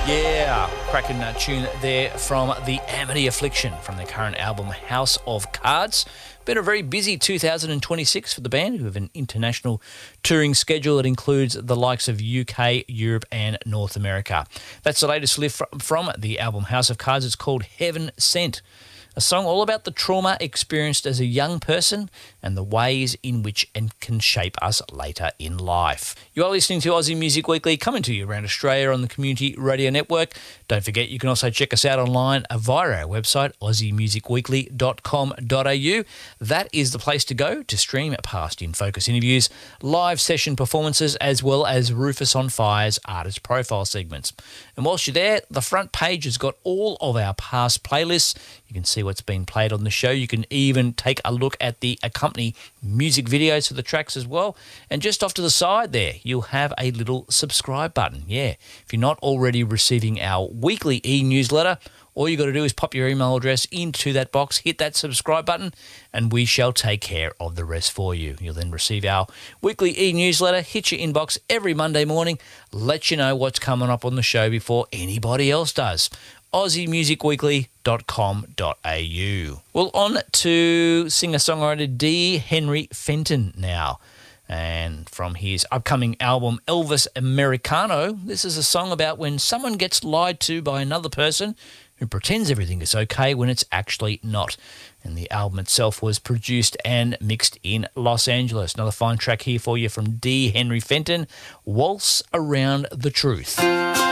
Yeah, cracking tune there from the Amity Affliction from their current album House of Cards. Been a very busy 2026 for the band, who have an international touring schedule that includes the likes of UK, Europe and North America. That's the latest lift from the album House of Cards. It's called Heaven Sent, a song all about the trauma experienced as a young person and the ways in which it can shape us later in life. You are listening to Aussie Music Weekly, coming to you around Australia on the Community Radio Network. Don't forget, you can also check us out online via our website, aussiemusicweekly.com.au. That is the place to go to stream past In Focus interviews, live session performances, as well as Rufus on Fire's artist profile segments. And whilst you're there, the front page has got all of our past playlists. You can see what's been played on the show. You can even take a look at the accompanying music videos for the tracks as well. And just off to the side there, you'll have a little subscribe button. Yeah, if you're not already receiving our weekly e-newsletter, all you got to do is pop your email address into that box, hit that subscribe button, and we shall take care of the rest for you. You'll then receive our weekly e-newsletter, hit your inbox every Monday morning, let you know what's coming up on the show before anybody else does. AussieMusicWeekly.com.au. Well, on to singer-songwriter D. Henry Fenton now. And from his upcoming album Elvis Americano, this is a song about when someone gets lied to by another person who pretends everything is okay when it's actually not. And the album itself was produced and mixed in Los Angeles. Another fine track here for you from D. Henry Fenton, Waltz Around the Truth.